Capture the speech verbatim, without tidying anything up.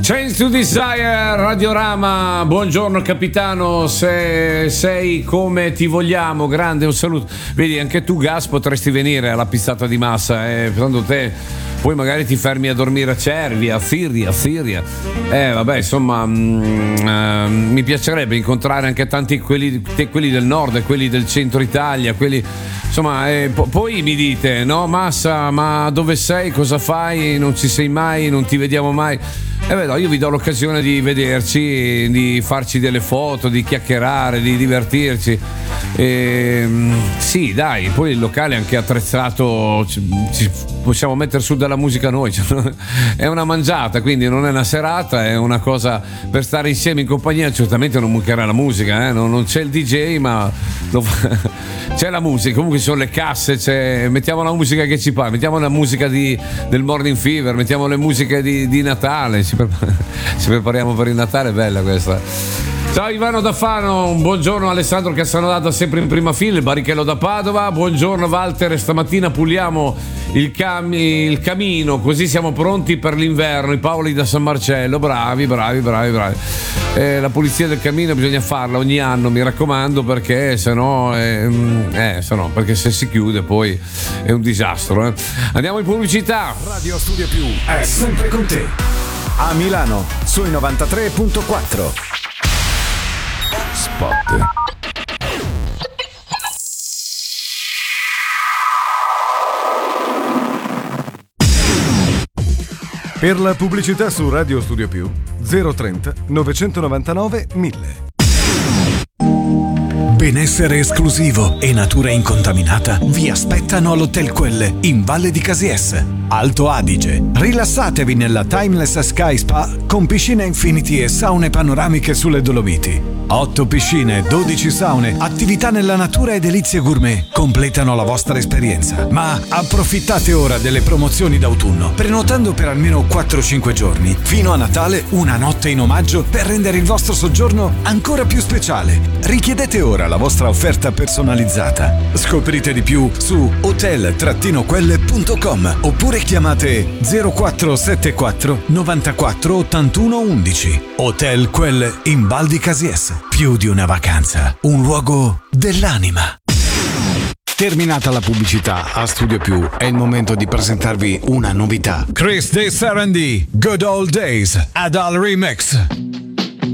Change to Desire, Radiorama, buongiorno capitano, se sei come ti vogliamo, grande, un saluto. Vedi, anche tu Gas potresti venire alla pizzata di Massa, eh, secondo te poi magari ti fermi a dormire a Cervi, a Firia, a Firia. Eh vabbè, insomma, mh, eh, mi piacerebbe incontrare anche tanti quelli, quelli del nord e quelli del centro Italia, quelli insomma, eh, po- poi mi dite, no Massa, ma dove sei, cosa fai, non ci sei mai, non ti vediamo mai. E beh, no, io vi do l'occasione di vederci, di farci delle foto, di chiacchierare, di divertirci. E, sì, dai, poi il locale è anche attrezzato, ci, ci possiamo mettere su della musica noi. Cioè, è una mangiata, quindi non è una serata, è una cosa per stare insieme in compagnia. Certamente non mancherà la musica, eh? non, non c'è il D J, ma lo fa, c'è la musica. Comunque ci sono le casse, c'è, mettiamo la musica che ci pare, mettiamo la musica di, del Morning Fever, mettiamo le musiche di, di Natale. Ci, prepar- ci prepariamo per il Natale, è bella questa. Ciao Ivano da Fano, buongiorno Alessandro Cassanodato sempre in prima fila, il Barichello da Padova, buongiorno Walter, stamattina puliamo il, cam- il camino così siamo pronti per l'inverno, i Paoli da San Marcello, bravi bravi bravi bravi. Eh, la pulizia del camino bisogna farla ogni anno, mi raccomando, perché se no, eh, eh, se no perché se si chiude poi è un disastro. Eh. Andiamo in pubblicità. Radio Studio Più è sempre con te. A Milano sui novantatré virgola quattro. Spot. Per la pubblicità su Radio Studio Più zero trenta novecentonovantanove mille. Benessere esclusivo e natura incontaminata vi aspettano all'Hotel Quelle in Valle di Casies, Alto Adige. Rilassatevi nella Timeless Sky Spa con piscina infinity e saune panoramiche sulle Dolomiti. otto piscine, dodici saune, attività nella natura e delizie gourmet completano la vostra esperienza. Ma approfittate ora delle promozioni d'autunno, prenotando per almeno quattro cinque giorni. Fino a Natale una notte in omaggio per rendere il vostro soggiorno ancora più speciale. Richiedete ora la vostra offerta personalizzata. Scoprite di più su hotel quelle punto com oppure chiamate zero quattro sette quattro novantaquattro ottantuno undici. Hotel Quelle in Val di Casies. Più di una vacanza, un luogo dell'anima. Terminata la pubblicità, a Studio Più è il momento di presentarvi una novità. Chris De Serendi, Good Old Days, Adal Remix.